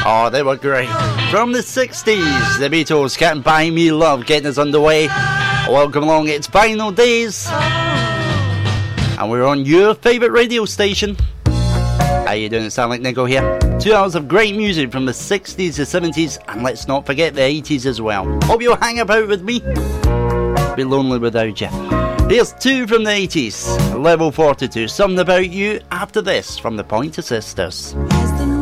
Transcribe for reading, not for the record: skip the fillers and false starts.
Oh, they were great. From the 60s, the Beatles, Can't Buy Me Love, getting us underway. Welcome along, it's Vinyl Days. And we're on your favourite radio station. How you doing? It sound like Nico here. 2 hours of great music from the 60s, the 70s, and let's not forget the 80s as well. Hope you'll hang about with me. Be lonely without you. Here's 2 from the 80s. Level 42, Something About You, after this from the Pointer Sisters. Yes.